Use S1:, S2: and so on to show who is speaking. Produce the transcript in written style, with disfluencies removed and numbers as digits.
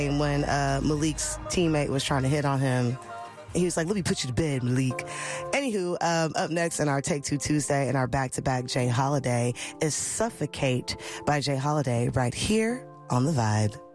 S1: when Malik's teammate was trying to hit on him. He was like, let me put you to bed, Malik. Anywho, up next in our Take Two Tuesday and our back-to-back Jay Holiday is Suffocate by Jay Holiday right here on The Vibe.